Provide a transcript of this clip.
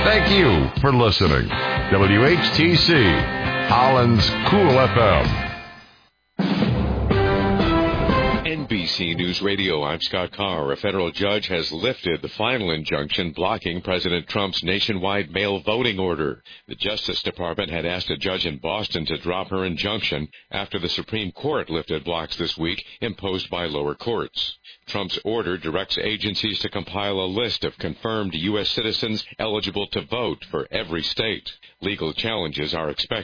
Thank you for listening. WHTC, Holland's Cool FM. NBC News Radio, I'm Scott Carr. A federal judge has lifted the final injunction blocking President Trump's nationwide mail voting order. The Justice Department had asked a judge in Boston to drop her injunction after the Supreme Court lifted blocks this week imposed by lower courts. Trump's order directs agencies to compile a list of confirmed U.S. citizens eligible to vote for every state. Legal challenges are expected.